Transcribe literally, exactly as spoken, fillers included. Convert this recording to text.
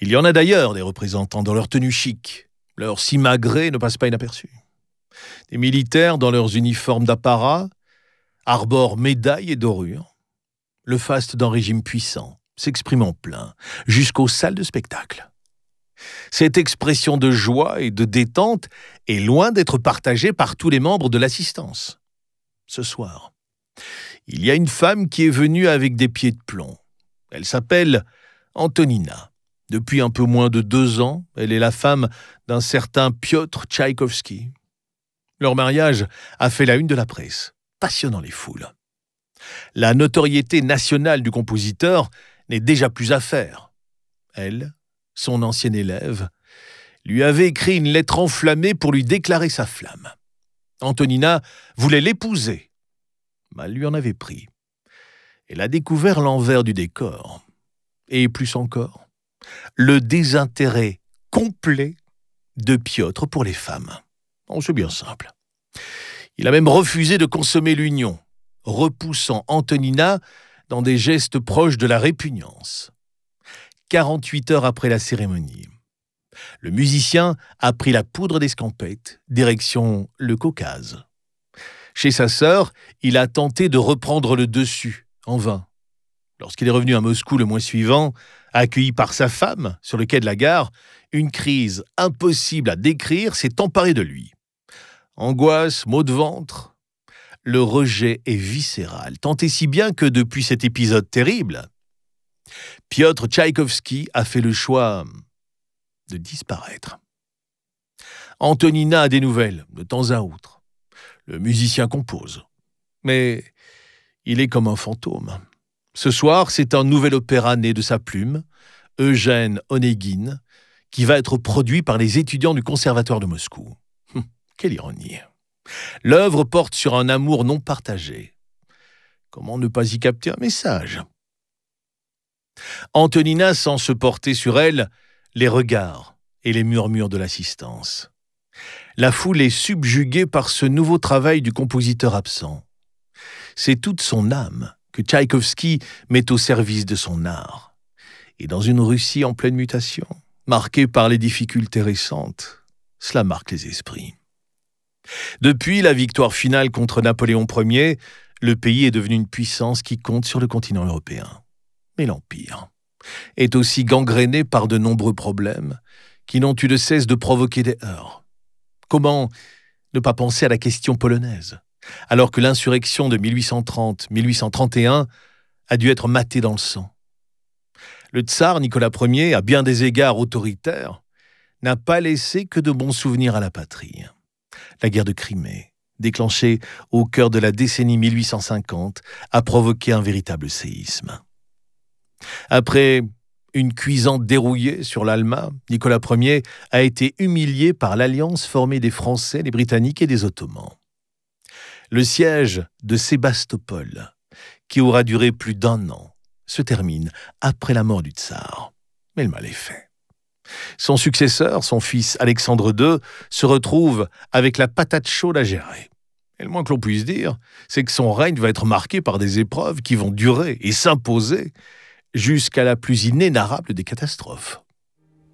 Il y en a d'ailleurs des représentants dans leur tenue chic. Leur simagrée ne passe pas inaperçu. Des militaires dans leurs uniformes d'apparat arborent médailles et dorures. Le faste d'un régime puissant s'exprime en plein, jusqu'aux salles de spectacle. Cette expression de joie et de détente est loin d'être partagée par tous les membres de l'assistance. Ce soir, il y a une femme qui est venue avec des pieds de plomb. Elle s'appelle Antonina. Depuis un peu moins de deux ans, elle est la femme d'un certain Piotr Tchaïkovski. Leur mariage a fait la une de la presse, passionnant les foules. La notoriété nationale du compositeur n'est déjà plus à faire. Elle, son ancienne élève, lui avait écrit une lettre enflammée pour lui déclarer sa flamme. Antonina voulait l'épouser. Mal lui en avait pris. Elle a découvert l'envers du décor. Et plus encore, le désintérêt complet de Piotr pour les femmes. Oh, c'est bien simple. Il a même refusé de consommer l'union, repoussant Antonina dans des gestes proches de la répugnance. quarante-huit heures après la cérémonie, le musicien a pris la poudre d'escampette, direction le Caucase. Chez sa sœur, il a tenté de reprendre le dessus, en vain. Lorsqu'il est revenu à Moscou le mois suivant, accueilli par sa femme sur le quai de la gare, une crise impossible à décrire s'est emparée de lui. Angoisse, maux de ventre, le rejet est viscéral, tant et si bien que depuis cet épisode terrible, Piotr Tchaïkovski a fait le choix de disparaître. Antonina a des nouvelles, de temps à autre. Le musicien compose. Mais il est comme un fantôme. Ce soir, c'est un nouvel opéra né de sa plume, Eugène Onéguine, qui va être produit par les étudiants du Conservatoire de Moscou. Hum, quelle ironie. L'œuvre porte sur un amour non partagé. Comment ne pas y capter un message ? Antonina sent se porter sur elle les regards et les murmures de l'assistance. La foule est subjuguée par ce nouveau travail du compositeur absent. C'est toute son âme que Tchaïkovski met au service de son art. Et dans une Russie en pleine mutation, marquée par les difficultés récentes, cela marque les esprits. Depuis la victoire finale contre Napoléon Ier, le pays est devenu une puissance qui compte sur le continent européen. Mais l'Empire est aussi gangréné par de nombreux problèmes qui n'ont eu de cesse de provoquer des heurts. Comment ne pas penser à la question polonaise, alors que l'insurrection de mille huit cent trente à mille huit cent trente et un a dû être matée dans le sang. Le tsar Nicolas Ier, à bien des égards autoritaire, n'a pas laissé que de bons souvenirs à la patrie. La guerre de Crimée, déclenchée au cœur de la décennie mille huit cent cinquante, a provoqué un véritable séisme. Après une cuisante dérouillée sur l'Alma, Nicolas Ier a été humilié par l'alliance formée des Français, des Britanniques et des Ottomans. Le siège de Sébastopol, qui aura duré plus d'un an, se termine après la mort du tsar. Mais le mal est fait. Son successeur, son fils Alexandre deux, se retrouve avec la patate chaude à gérer. Et le moins que l'on puisse dire, c'est que son règne va être marqué par des épreuves qui vont durer et s'imposer jusqu'à la plus inénarrable des catastrophes.